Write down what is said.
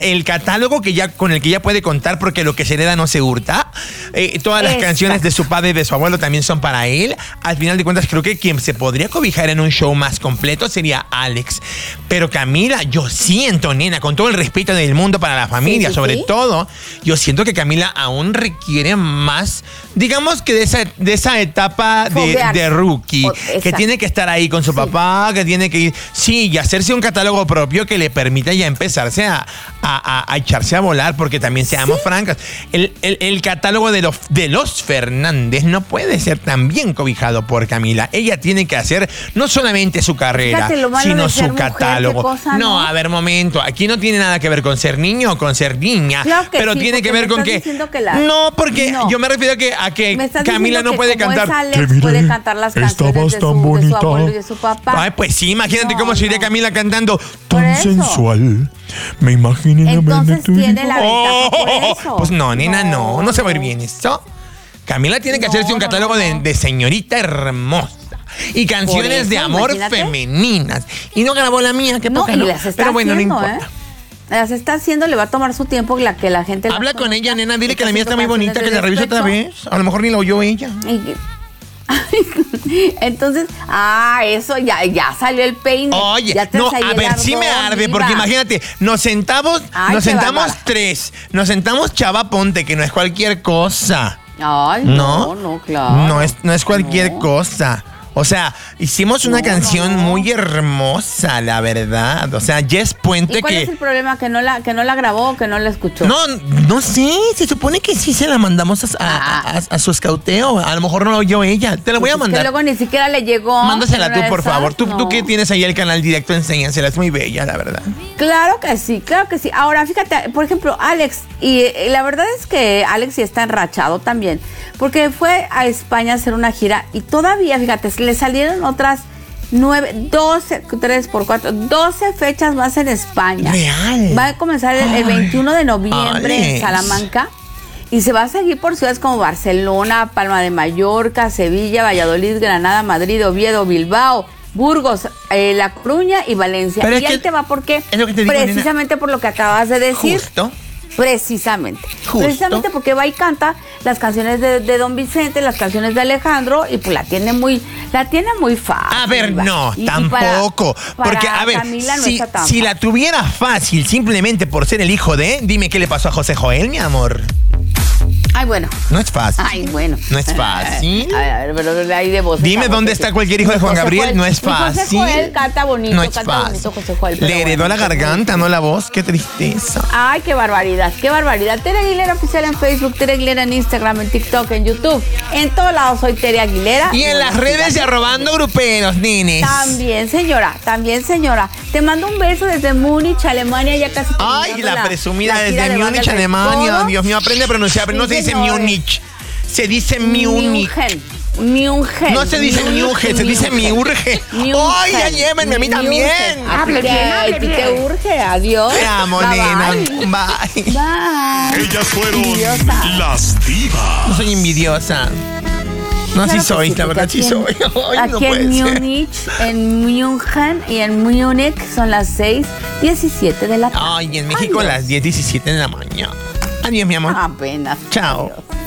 el catálogo con el que ya puede contar, porque lo que se hereda no se hurta. Todas las canciones de su padre y de su abuelo también son para él. Al final de cuentas, creo que quien se podría cobijar en un show más completo sería Alex. Pero Camila, yo siento, nena, con todo el respeto del mundo para la familia, sobre todo, yo siento que Camila aún requiere más, digamos que de esa etapa de rookie, que tiene que estar ahí con su papá, que tiene que ir, y hacerse un catálogo propio que le permita ya empezarse a echarse a volar, porque también seamos francas, el catálogo de los Fernández no puede ser tan bien cobijado por Camila. Ella tiene que hacer no solamente su carrera, sino su catálogo. Cosa, ¿no? A ver, momento, aquí no tiene nada que ver con ser niño o con ser niña, claro que pero tiene que ver con que... No, porque yo me refiero a que Camila no puede cantar. Alex puede cantar las canciones de su abuelo y de su papá. Ay, pues sí, imagínate cómo sería Camila cantando tan sensual. Me imaginé. Entonces tiene la ventaja por eso. Pues no, nena, no se va a ir bien esto. Camila tiene que hacerse un catálogo de señorita hermosa. Y canciones de amor femeninas. Y no grabó la mía, qué poca. Pero bueno, no importa. Las está haciendo, le va a tomar su tiempo que la gente... Habla con ella, nena, dile que la mía está muy bonita, que la revise otra vez. A lo mejor ni la oyó ella. Entonces, eso ya salió el peine. Oye, a ver, sí me arde, porque imagínate, nos sentamos tres. Nos sentamos Chava Ponte, que no es cualquier cosa. Ay, no, claro. No es cualquier cosa. O sea, hicimos una canción muy hermosa, la verdad. O sea, Jess Puente. ¿Y cuál es el problema? ¿Que no la grabó o que no la escuchó? No sé. Se supone que sí se la mandamos a su escauteo. A lo mejor no la oyó ella. Te la voy a mandar. Que luego ni siquiera le llegó. Mándasela tú, por favor. Tú que tienes ahí el canal directo, enséñasela. Es muy bella, la verdad. Claro que sí. Ahora, fíjate, por ejemplo, Alex. Y la verdad es que Alex sí está enrachado también. Porque fue a España a hacer una gira y todavía, fíjate, le salieron otras 12 fechas más en España. Real. Va a comenzar el 21 de noviembre en Salamanca y se va a seguir por ciudades como Barcelona, Palma de Mallorca, Sevilla, Valladolid, Granada, Madrid, Oviedo, Bilbao, Burgos, La Coruña y Valencia. Pero ahí te va porque precisamente por lo que acabas de decir. Justo. Precisamente porque va y canta las canciones de Don Vicente, las canciones de Alejandro, y pues la tiene muy fácil. A ver, tampoco. Porque, a ver, si la tuviera fácil simplemente por ser el hijo de, dime qué le pasó a José Joel, mi amor. Ay, bueno. No es fácil. Ay, bueno. No es fácil. A ver, pero ahí de voz. Dime dónde está cualquier hijo de Juan Gabriel. No es fácil. José Joel canta bonito. No es fácil. José Joel, le heredó la garganta, no la voz. Qué tristeza. Ay, qué barbaridad. Tere Aguilera Oficial en Facebook, Tere Aguilera en Instagram, en TikTok, en YouTube. En todos lados soy Tere Aguilera. Y en las redes de Arrobando Gruperos, nenes. También, señora. Te mando un beso desde Múnich, Alemania, ya casi. Ay, la presumida desde Múnich, Alemania. Dios mío, aprende a pronunciar, pero no se dice Múnich. Se dice Múnich. No se dice Miurge, se dice Miurge. ¡Ay, ya llévenme a mí también! Hable bien. Te urge, adiós. Te amo, nena. Bye. Ellas fueron las divas. No soy envidiosa. No, claro, sí soy, la verdad sí soy. Ay, aquí no en Múnich, en München y en Múnich son las 6:17 de la tarde. Ay, y en México las 10:17 de la mañana. Adiós, mi amor. Apenas. Chao. Adiós.